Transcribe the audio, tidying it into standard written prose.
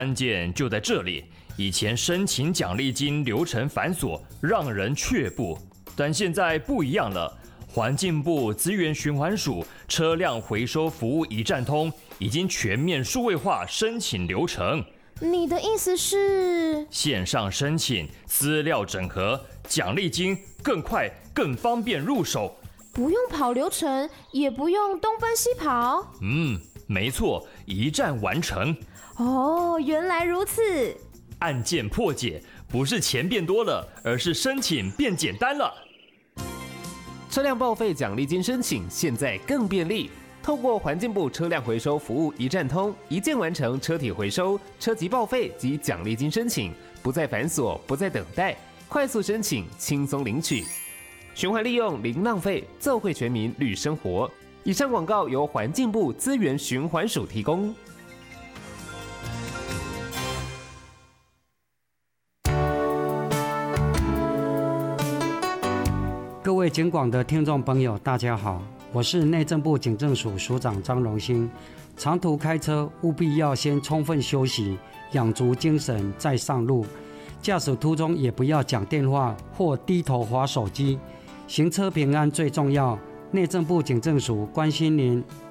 关键就在这里，以前申请奖励金流程繁琐，让人却步，但现在不一样了。环境部资源循环署车辆回收服务一站通已经全面数位化申请流程。 你的意思是， 线上申请，资料整合，奖励金更快更方便入手， 不用跑流程，也不用东奔西跑。 没错，一站完成。 哦，原来如此。 案件破解，不是钱变多了，而是申请变简单了。 车辆报废奖励金申请现在更便利，透过环境部车辆回收服务一站通，一键完成车体回收、车籍报废及奖励金申请，不再繁琐，不再等待，快速申请，轻松领取。循环利用零浪费，奏惠全民绿生活。以上广告由环境部资源循环署提供。 各位警广的听众朋友，大家好，我是内政部警政署署长张荣兴。长途开车务必要先充分休息，养足精神再上路。驾驶途中也不要讲电话或低头滑手机。行车平安最重要，内政部警政署关心您。